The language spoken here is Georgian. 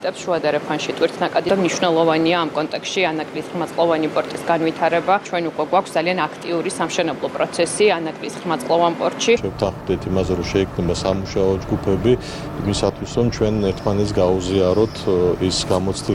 შუა და რეფანში ტვირთნაკადი მნიშვნელოვანია ამ კონტექსტში ანაკლის ხმაწყლოვანი პორტის განვითარება. ჩვენ უკვე გვაქვს ძალიან აქტიური სამშენებლო პროცესი ანაკლის ხმაწყლოვან პორტში. შევთანხმდით იმაზე, რომ შეიქმნება სამუშაო ჯგუფები, იმისათვის, რომ ჩვენ ერთმანეთს გაუზიაროთ ის გამოცდილება